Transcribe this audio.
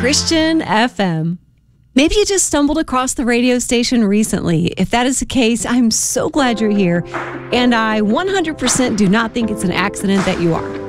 Christian FM. Maybe you just stumbled across the radio station recently. If that is the case, I'm so glad you're here. And I 100% do not think it's an accident that you are.